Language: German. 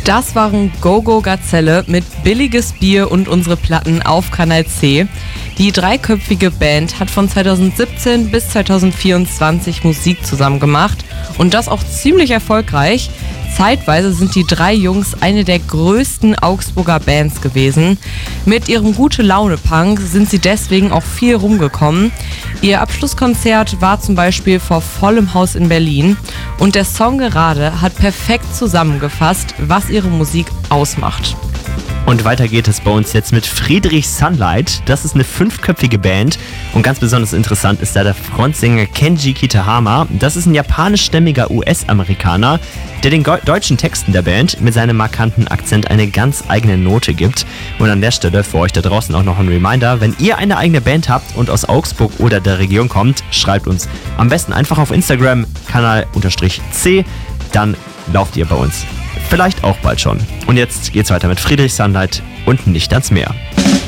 Das waren Go-Go Gazelle mit Billiges Bier und unsere Platten auf Kanal C. Die dreiköpfige Band hat von 2017 bis 2024 Musik zusammen gemacht und das auch ziemlich erfolgreich. Zeitweise sind die drei Jungs eine der größten Augsburger Bands gewesen. Mit ihrem Gute-Laune-Punk sind sie deswegen auch viel rumgekommen. Ihr Abschlusskonzert war zum Beispiel vor vollem Haus in Berlin. Und der Song gerade hat perfekt zusammengefasst, was ihre Musik ausmacht. Und weiter geht es bei uns jetzt mit Friedrich Sunlight. Das ist eine 5-köpfige Band und ganz besonders interessant ist da der Frontsänger Kenji Kitahama. Das ist ein japanischstämmiger US-Amerikaner, der den deutschen Texten der Band mit seinem markanten Akzent eine ganz eigene Note gibt. Und an der Stelle für euch da draußen auch noch ein Reminder, wenn ihr eine eigene Band habt und aus Augsburg oder der Region kommt, schreibt uns am besten einfach auf Instagram, Kanal_C, dann lauft ihr bei uns. Vielleicht auch bald schon. Und jetzt geht's weiter mit Friedrich Sunlight und Nicht ans Meer.